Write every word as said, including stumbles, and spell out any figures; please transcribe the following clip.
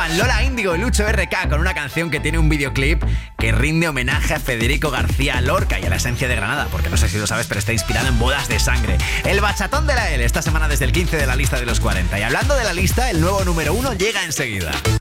sonaban Lola Índigo y Lucho R K con una canción que tiene un videoclip que rinde homenaje a Federico García Lorca y a la esencia de Granada, porque no sé si lo sabes, pero está inspirado en Bodas de Sangre. El bachatón de la L esta semana desde el quince de la lista de los cuarenta. Y hablando de la lista, el nuevo número uno llega enseguida.